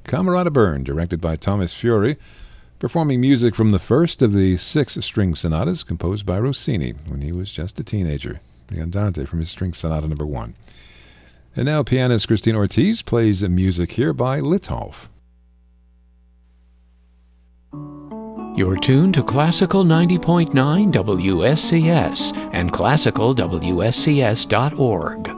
Camerata Burn, directed by Thomas Fury, performing music from the first of the 6 string sonatas composed by Rossini when he was just a teenager, the Andante from his String Sonata No. 1. And now pianist Christine Ortiz plays music here by Litolf. You're tuned to Classical 90.9 WSCS and classicalwscs.org.